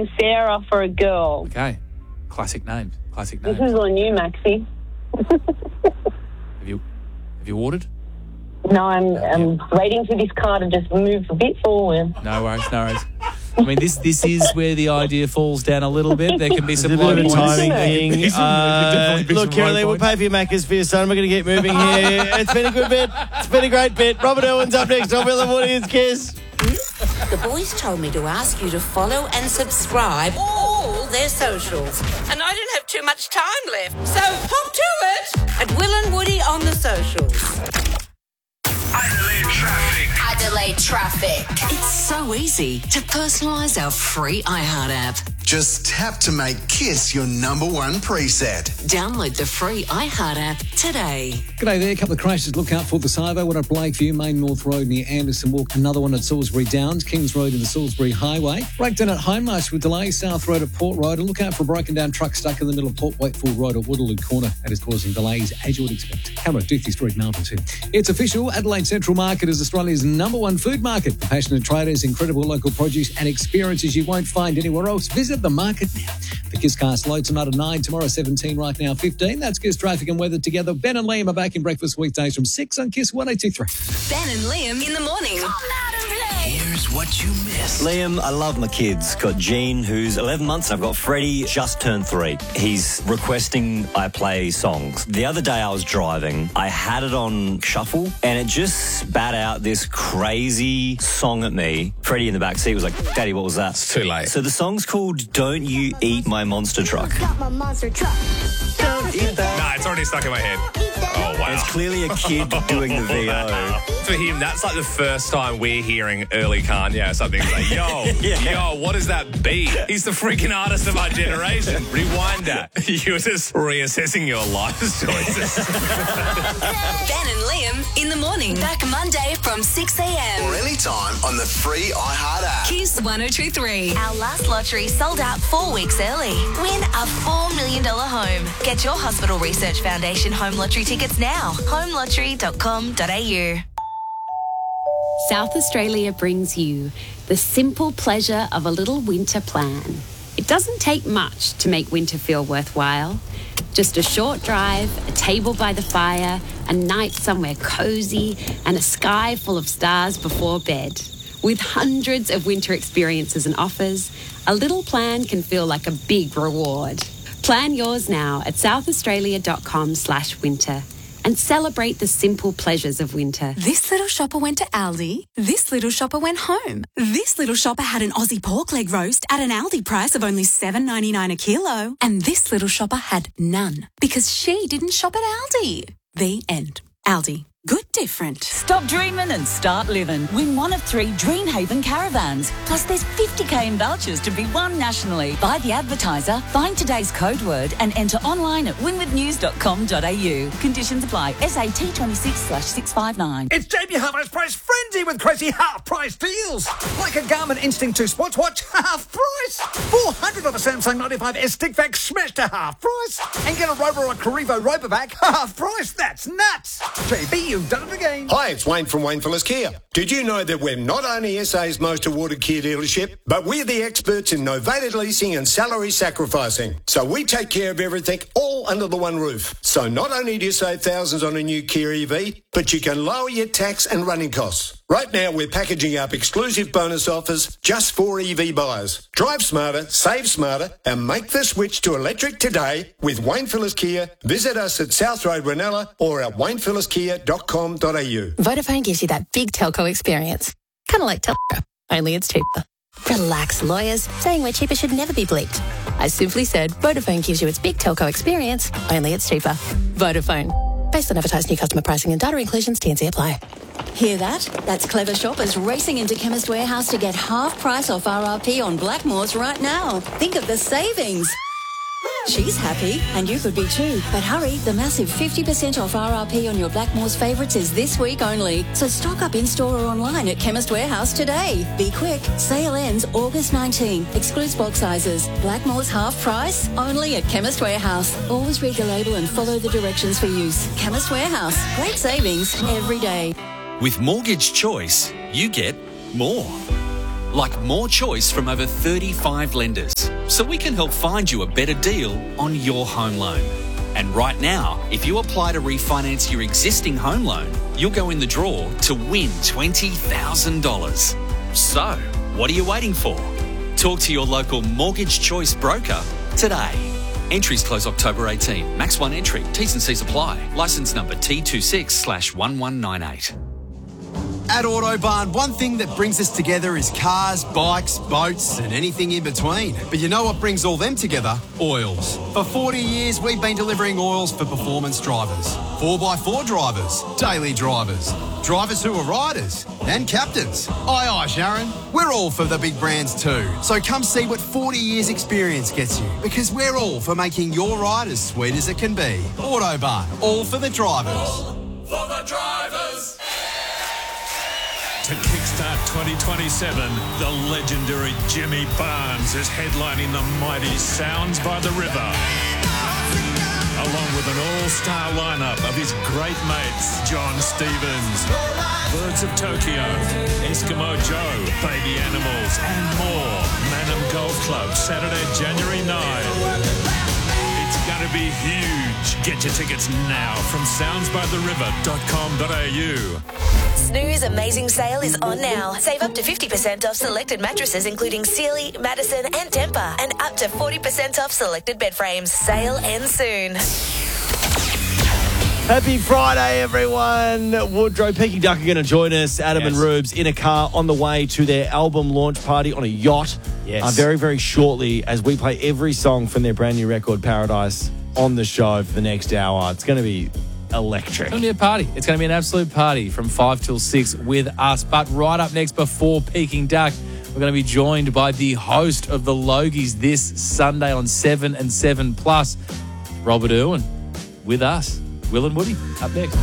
named Sarah for a girl. Okay. Classic name. Classic name. This is on you, Maxie. Have you ordered? No, I'm waiting for this car to just move a bit forward. No worries. I mean, this is where the idea falls down a little bit. There can be some low points. timing thing. Look, Kiralee, we'll pay for your Maccas for your son. We're going to get moving here. It's been a good bit. It's been a great bit. Robert Irwin's up next on Will and Woody. Kiss. The boys told me to ask you to follow and subscribe all their socials. And I didn't have too much time left, so hop to it at Will and Woody on the socials. Adelaide Traffic. It's so easy to personalise our free iHeart app. Just tap to make Kiss your number one preset. Download the free iHeart app today. G'day there. A couple of crashes. Look out for the Savo. One at Blakeview, Main North Road near Anderson Walk. Another one at Salisbury Downs, Kings Road and the Salisbury Highway. Breakdown at Hindmarsh with delays. South Road at Port Road. And look out for a broken down truck stuck in the middle of Port Wakefield Road at Waterloo Corner. That is causing delays, as you would expect. Camera, Duthie Street, Melbourne too. It's official. Adelaide Central Market is Australia's number one food market. For passionate traders, incredible local produce and experiences you won't find anywhere else. Visit the market now. The Kisscast load tonight at 9, tomorrow 17, right now 15. That's Kiss Traffic and Weather together. Ben and Liam are back in breakfast weekdays from 6 on Kiss 102.3. Ben and Liam in the morning. Here's what you missed. Liam, I love my kids. Got Jean, who's 11 months. I've got Freddie, just turned 3. He's requesting I play songs. The other day I was driving. I had it on shuffle, and it just spat out this crazy song at me. Freddie in the back seat was like, Daddy, what was that? It's too late. So the song's called Don't You Eat My Monster Truck. Got my monster truck. Don't eat that. Nah, it's already stuck in my head. Oh, wow. And it's clearly a kid doing the VO. For him, that's like the first time we're hearing early Kanye or something. It's like, yo, what is that beat? He's the freaking artist of our generation. Rewind that. You're just reassessing your life choices. Ben and Liam in the morning. Back Monday from 6 a.m. Or anytime on the free iHeart app. Kiss 102.3. Our last lottery sold out 4 weeks early. Win a $4 million home. Get your Hospital Research Foundation home lottery tickets now. homelottery.com.au. South Australia brings you the simple pleasure of a little winter plan. It doesn't take much to make winter feel worthwhile. Just a short drive, a table by the fire, a night somewhere cosy, and a sky full of stars before bed. With hundreds of winter experiences and offers, a little plan can feel like a big reward. Plan yours now at southaustralia.com/winter. And celebrate the simple pleasures of winter. This little shopper went to Aldi. This little shopper went home. This little shopper had an Aussie pork leg roast at an Aldi price of only $7.99 a kilo. And this little shopper had none because she didn't shop at Aldi. The end. Aldi. Good different. Stop dreaming and start living. Win one of 3 Dreamhaven caravans. Plus there's 50k in vouchers to be won nationally. Buy the advertiser, find today's code word and enter online at winwithnews.com.au. Conditions apply. SAT 26/659. It's JB Hi-Fi's price frenzy with crazy half-price deals. Like a Garmin Instinct 2 sports watch, half price. 400 of a Samsung 95S stick vac smashed to half price. And get a Rover or a Carrivo Robovac, half price. That's nuts. JB, you've done it again. Hi, it's Wayne from Wayne Phillips Kia. Did you know that we're not only SA's most awarded Kia dealership, but we're the experts in novated leasing and salary sacrificing. So we take care of everything all under the one roof. So not only do you save thousands on a new Kia EV, but you can lower your tax and running costs. Right now, we're packaging up exclusive bonus offers just for EV buyers. Drive smarter, save smarter, and make the switch to electric today with Wayne Phillips Kia. Visit us at South Road, Ranella, or at waynephillipskia.com.au. Vodafone gives you that big telco experience. Kind of like telco, only it's cheaper. Relax, lawyers. Saying we're cheaper should never be bleeped. I simply said Vodafone gives you its big telco experience, only it's cheaper. Vodafone. Based on advertised new customer pricing and data inclusions, T&C apply. Hear that? That's clever shoppers racing into Chemist Warehouse to get half price off RRP on Blackmores right now. Think of the savings. She's happy, and you could be too. But hurry, the massive 50% off RRP on your Blackmores favourites is this week only. So stock up in-store or online at Chemist Warehouse today. Be quick. Sale ends August 19. Excludes bulk sizes. Blackmores half price, only at Chemist Warehouse. Always read the label and follow the directions for use. Chemist Warehouse. Great savings every day. With Mortgage Choice, you get more. like more choice from over 35 lenders, so we can help find you a better deal on your home loan. And right now, if you apply to refinance your existing home loan, you'll go in the draw to win $20,000. So, what are you waiting for? Talk to your local Mortgage Choice broker today. Entries close October 18. Max 1 entry. T's and C's apply. Licence number T26/1198. At Autobarn, one thing that brings us together is cars, bikes, boats, and anything in between. But you know what brings all them together? Oils. For 40 years, we've been delivering oils for performance drivers, 4x4 drivers, daily drivers, drivers who are riders, and captains. Aye, aye, Sharon. We're all for the big brands too. So come see what 40 years experience gets you, because we're all for making your ride as sweet as it can be. Autobarn, all for the drivers. All for the drivers. To kickstart 2027, the legendary Jimmy Barnes is headlining the mighty Sounds by the River, along with an all-star lineup of his great mates, John Stevens, Birds of Tokyo, Eskimo Joe, Baby Animals, and more. Manham Golf Club, Saturday, January 9. It's going to be huge. Get your tickets now from soundsbytheriver.com.au. Snooze Amazing Sale is on now. Save up to 50% off selected mattresses including Sealy, Madison and Tempur, and up to 40% off selected bed frames. Sale ends soon. Happy Friday, everyone. Woodrow, Peking Duck are going to join us, Adam and Rubes, in a car on the way to their album launch party on a yacht. Yes. Very, very shortly, as we play every song from their brand new record, Paradise, on the show for the next hour. It's going to be electric. It's going to be a party. It's going to be an absolute party from 5 till 6 with us. But right up next, before Peking Duck, we're going to be joined by the host of the Logies this Sunday on 7 and 7 Plus, Robert Irwin, with us. Will and Woody, up next.